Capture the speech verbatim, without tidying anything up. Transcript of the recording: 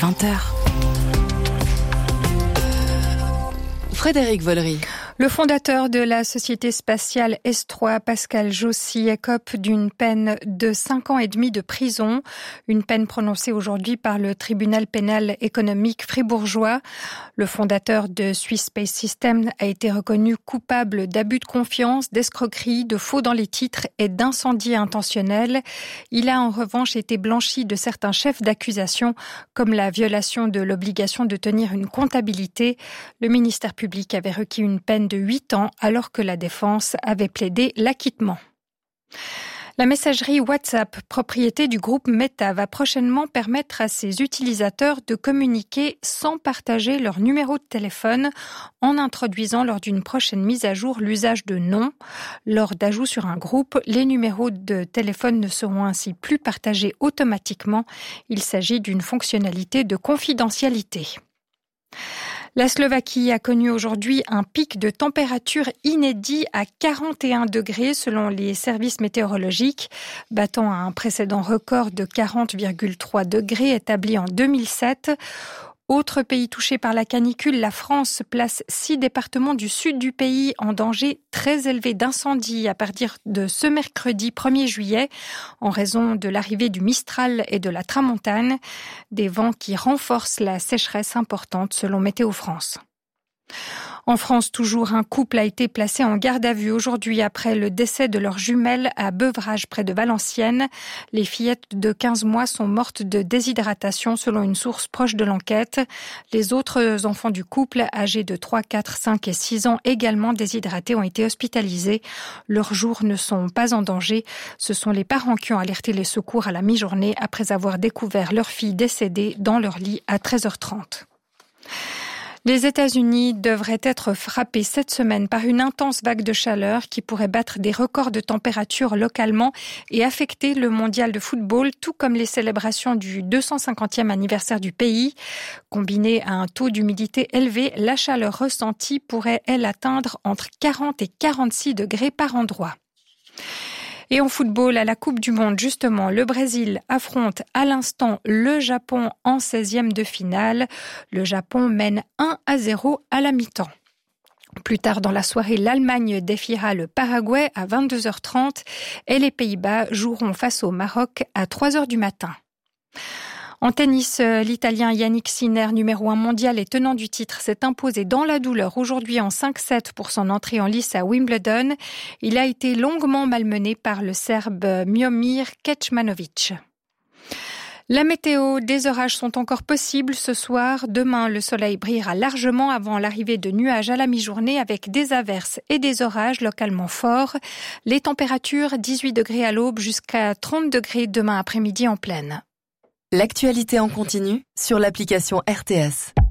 vingt heures. Frédéric Vollery. Le fondateur de la société spatiale S trois, Pascal Jossy, écope d'une peine de cinq ans et demi de prison, une peine prononcée aujourd'hui par le tribunal pénal économique fribourgeois. Le fondateur de Swiss Space Systems a été reconnu coupable d'abus de confiance, d'escroquerie, de faux dans les titres et d'incendie intentionnel. Il a en revanche été blanchi de certains chefs d'accusation, comme la violation de l'obligation de tenir une comptabilité. Le ministère public avait requis une peine de huit ans alors que la défense avait plaidé l'acquittement. La messagerie WhatsApp, propriété du groupe Meta, va prochainement permettre à ses utilisateurs de communiquer sans partager leur numéro de téléphone en introduisant lors d'une prochaine mise à jour l'usage de noms. Lors d'ajout sur un groupe, les numéros de téléphone ne seront ainsi plus partagés automatiquement. Il s'agit d'une fonctionnalité de confidentialité. La Slovaquie a connu aujourd'hui un pic de température inédit à quarante et un degrés selon les services météorologiques, battant un précédent record de quarante virgule trois degrés établi en deux mille sept. Autre pays touché par la canicule, la France place six départements du sud du pays en danger très élevé d'incendie à partir de ce mercredi premier juillet en raison de l'arrivée du Mistral et de la Tramontane, des vents qui renforcent la sécheresse importante selon Météo France. En France, toujours, un couple a été placé en garde à vue aujourd'hui après le décès de leur jumelle à Beuvrages près de Valenciennes. Les fillettes de quinze mois sont mortes de déshydratation selon une source proche de l'enquête. Les autres enfants du couple, âgés de trois, quatre, cinq et six ans, également déshydratés, ont été hospitalisés. Leurs jours ne sont pas en danger. Ce sont les parents qui ont alerté les secours à la mi-journée après avoir découvert leur fille décédée dans leur lit à treize heures trente. Les États-Unis devraient être frappés cette semaine par une intense vague de chaleur qui pourrait battre des records de température localement et affecter le mondial de football, tout comme les célébrations du deux cent cinquantième anniversaire du pays. Combinée à un taux d'humidité élevé, la chaleur ressentie pourrait, elle, atteindre entre quarante et quarante-six degrés par endroit. Et en football, à la Coupe du Monde, justement, le Brésil affronte à l'instant le Japon en seizième de finale. Le Japon mène un à zéro à la mi-temps. Plus tard dans la soirée, l'Allemagne défiera le Paraguay à vingt-deux heures trente et les Pays-Bas joueront face au Maroc à trois heures du matin. En tennis, l'Italien Yannick Sinner, numéro un mondial et tenant du titre, s'est imposé dans la douleur aujourd'hui en cinq sept pour son entrée en lice à Wimbledon. Il a été longuement malmené par le Serbe Miomir Kecmanovic. La météo, des orages sont encore possibles ce soir. Demain, le soleil brillera largement avant l'arrivée de nuages à la mi-journée avec des averses et des orages localement forts. Les températures, dix-huit degrés à l'aube jusqu'à trente degrés demain après-midi en plaine. L'actualité en continu sur l'application R T S.